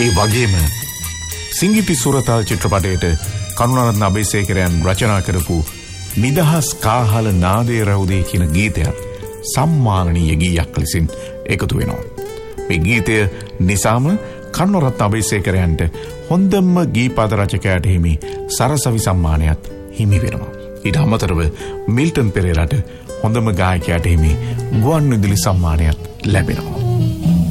ඒ වගේම සිංගිති සුරතල් චිත්‍රපටයට කරුණාරත්න අබේසේකරයන් රචනා කරපු නිදහස් කාහල නාදේ රවුදේ කියන ගීතයත් සම්මානනීය ගීයක් ලෙසින් එකතු වෙනවා. මේ ගීතය නිසාම කරුණාරත්න අබේසේකරයන්ට හොඳම ගීපද රචකයාට හිමි සරසවි සම්මානයත් හිමි වෙනවා. ඊට අමතරව මිල්ටන් පෙරේරාට හොඳම ගායකයාට හිමි ගුවන් විදුලි සම්මානයත් ලැබෙනවා.